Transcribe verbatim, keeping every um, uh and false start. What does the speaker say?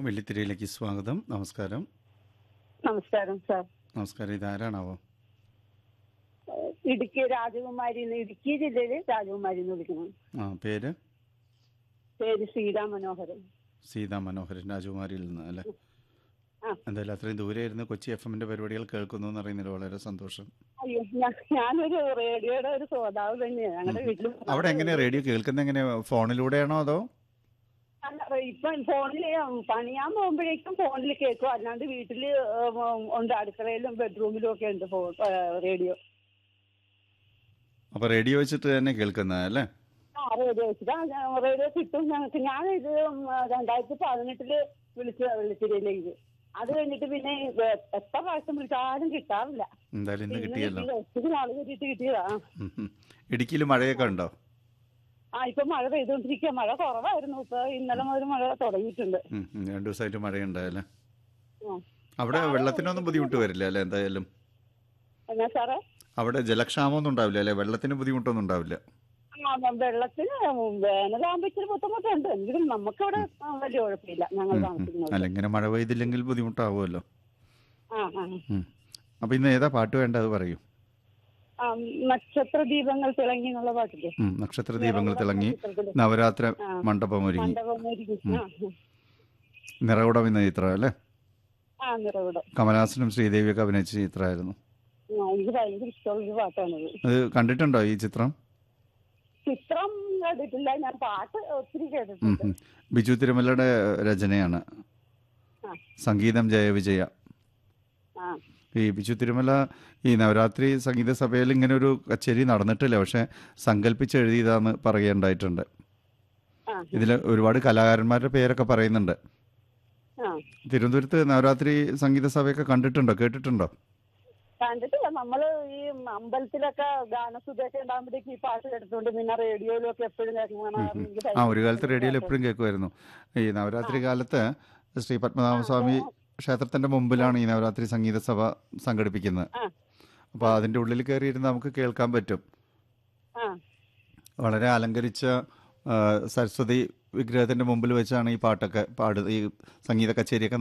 വെള്ളിത്തിരയിലേക്ക് സ്വാഗതം. നമസ്കാരം. നമസ്കാരം സാർ. നമസ്കാരം. ഇതാരാണാവോ? ഏഹ് ഇടുക്കി രാജകുമാരി എന്ന് ഇടുക്കി ജില്ലയില് രാജകുമാരി എന്ന് വിളിക്കുന്നു. ആ, പേര്? പേര് സീതാ മനോഹരൻ. സീതാ മനോഹരൻ, രാജകുമാരിയിൽ നിന്ന് അല്ലേ? ആ. എന്തായാലും അത്രയും ദൂരെ ഇരുന്ന് കൊച്ചി എഫ് എമ്മിന്റെ പരിപാടികൾ കേൾക്കുന്നു എന്ന് അറിയുന്നതിൽ വളരെ സന്തോഷം. അയ്യോ, ഞാ- ഞാനൊരു റേഡിയോയുടെ ഒരു ശ്രോതാവ് തന്നെയാണ്. ഞങ്ങളുടെ വീട്ടിൽ അവിടെ എങ്ങനെയാ റേഡിയോ കേൾക്കുന്നത്? എങ്ങനെയാ, ഫോണിലൂടെയാണോ അതോ? അല്ല, ഇപ്പൊ ഫോണില് പണിയാൻ പോകുമ്പോഴേക്കും ഫോണിൽ കേൾക്കും. അല്ലാണ്ട് വീട്ടില് ഏഹ് ഉണ്ട്, അടുക്കളയിലും ബെഡ്റൂമിലും ഒക്കെ ഉണ്ട് ഫോ ഏഹ് റേഡിയോ. അപ്പൊ റേഡിയോ വെച്ചിട്ട് തന്നെ കേൾക്കുന്നത് അല്ലേ? ആ, റേഡിയോ വെച്ചിട്ട് ആ, ഞാൻ- റേഡിയോ കിട്ടും ഞങ്ങൾക്ക്. ഞാനിത് രണ്ടായിരത്തി പതിനെട്ടില് വിളിച്ച വെള്ളിത്തിരയിലേക്ക്. അത് കഴിഞ്ഞിട്ട് പിന്നെ ഇത് എത്ര പ്രാവശ്യം വിളിച്ചാലും കിട്ടാറില്ല. എന്തായാലും ഇന്ന് പിന്നെ കിട്ടിയല്ലോ. കിട്ടിയത് ഒത്തിരി നാള് കിട്ടിയിട്ട് കിട്ടിയതാ. ഉം, ഉം. ഇടുക്കിയിൽ മഴയൊക്കെ ഉണ്ടോ? ആ, ഇപ്പൊ മഴ പെയ്തോണ്ടിരിക്കുക. മഴ കുറവായിരുന്നു. ഇപ്പൊ ഇന്നലെ മുതൽ മഴ തുടങ്ങിയിട്ടുണ്ട്. ഉം, ഉം. രണ്ടു ദിവസമായിട്ട് മഴയുണ്ടായല്ലേ? ആ. അവിടെ സാറ് വെള്ളത്തിനൊന്നും ബുദ്ധിമുട്ട് വരില്ല അല്ലേ? എന്തായാലും എന്നാ സാറേ? അവിടെ ജലക്ഷാമമൊന്നും ഉണ്ടാവില്ല അല്ലേ? വെള്ളത്തിന് ബുദ്ധിമുട്ടൊന്നും ഉണ്ടാവില്ല. ആ, വെള്ളത്തിന് വേനലാകുമ്പോ ഇച്ചിരി ബുദ്ധിമുട്ടുണ്ട്. എങ്കിലും നമുക്കിവിടെ ആ, വലിയ കുഴപ്പമില്ല. ഞങ്ങൾ ഉം, ഉം. താമസിക്കുന്നത്. അല്ല, ഇങ്ങനെ മഴ പെയ്തില്ലെങ്കിൽ ബുദ്ധിമുട്ടാവുമല്ലോ. ആ ആ ഉം. അപ്പൊ ഇന്ന് ഏതാ പാട്ട് വേണ്ട, അത് പറയൂ. ആ, നക്ഷത്ര ദീപങ്ങൾ തിളങ്ങി എന്നുള്ള പാട്ടില്ലേ? ഉം. നക്ഷത്ര ദീപങ്ങൾ തിളങ്ങി, ചിത്രത്തില്. നവരാത്ര ആ. മണ്ഡപം ഒരുങ്ങി, മണ്ഡപം ഒരുങ്ങി. ഉം. ആ നിറകുടം എന്ന ചിത്രം അല്ലേ? ആ, നിറവിടം. കമലഹാസനും ശ്രീദേവിയൊക്കെ അഭിനയിച്ച ചിത്രമായിരുന്നു. ആ, എനിക്ക് ഭയങ്കര ഇഷ്ടമുള്ളൊരു പാട്ടാണത്. അത് കണ്ടിട്ടുണ്ടോ ഈ ചിത്രം? ചിത്രം കണ്ടിട്ടില്ല, ഞാൻ പാട്ട് ഒത്തിരി ഉം, കേട്ടിട്ടുണ്ട്. ഉം. ബിജു തിരുമലയുടെ രചനയാണ്. ആ സംഗീതം ജയവിജയ. ആ ഈ ബിജു തിരുമല ഈ നവരാത്രി സംഗീത സഭയിൽ ഇങ്ങനെ ഒരു കച്ചേരി നടന്നിട്ടില്ല, പക്ഷെ സങ്കല്പിച്ച് എഴുതിയതാന്ന് പറയുകയുണ്ടായിട്ടുണ്ട്. ആ ഇതിൽ ഒരുപാട് കലാകാരന്മാരുടെ പേരൊക്കെ പറയുന്നുണ്ട്. ആ തിരുവനന്തപുരത്ത് നവരാത്രി സംഗീത സഭയൊക്കെ കണ്ടിട്ടുണ്ടോ, കേട്ടിട്ടുണ്ടോ? കണ്ടിട്ടില്ല. നമ്മള് ഈ അമ്പലത്തിലൊക്കെ ഗാനസുധയൊക്കെ ഉണ്ടാകുമ്പോഴേക്ക് ഈ പാട്ട് കേട്ടിട്ടുണ്ട്. പിന്നെ റേഡിയോയിലും ഒക്കെ എപ്പോഴും കേൾക്കണം. ഉം, ഉം. ആ, ഒരു കാലത്ത് റേഡിയോയിൽ എപ്പോഴും കേൾക്കുമായിരുന്നു. ഈ നവരാത്രി കാലത്ത് ശ്രീ പത്മനാഭസ്വാമി ക്ഷേത്രത്തിന്റെ മുമ്പിലാണ് ഈ നവരാത്രി സംഗീത സഭ സംഘടിപ്പിക്കുന്നത്. ആ അപ്പോൾ അതിൻ്റെ ഉള്ളിൽ കയറിയിരുന്ന് നമുക്ക് കേൾക്കാൻ പറ്റും. ആ വളരെ അലങ്കരിച്ച ആ, സരസ്വതി വിഗ്രഹത്തിന്റെ മുമ്പിൽ വെച്ചാണ് ഈ പാട്ടൊക്കെ പാട് ഈ സംഗീത കച്ചേരിയൊക്കെ